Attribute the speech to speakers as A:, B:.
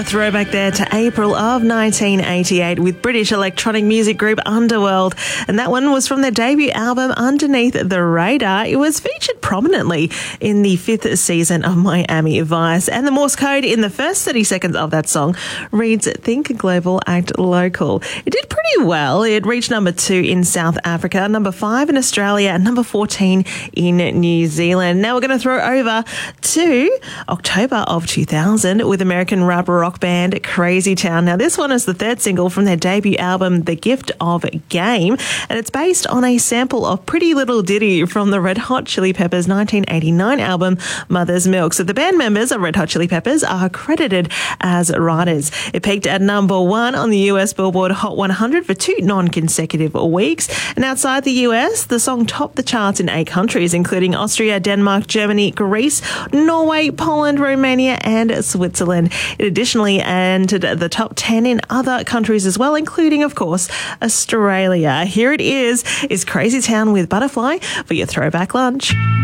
A: throwback there to April of 1988 with British electronic music group Underworld. And that one was from their debut album, Underneath the Radar. It was featured prominently in the 5th season of Miami Vice. And the Morse code in the first 30 seconds of that song reads, Think Global, Act Local. It did pretty well. It reached number 2 in South Africa, number 5 in Australia, and number 14 in New Zealand. Now we're going to throw over to October of 2000 with American rap rock band Crazy Town. Now this one is the 3rd single from their debut album, The Gift of Game, and it's based on a sample of Pretty Little Ditty from the Red Hot Chili Peppers 1989 album, Mother's Milk. So the band members of Red Hot Chili Peppers are credited as writers. It peaked at number 1 on the US Billboard Hot 100 for 2 non-consecutive weeks. And outside the US, the song topped the charts in 8 countries, including Austria, Denmark, Germany, Greece, Norway, Poland, Romania, and Switzerland. It additionally entered the top 10 in other countries as well, including, of course, Australia. Here it is Crazy Town with Butterfly for your throwback lunch.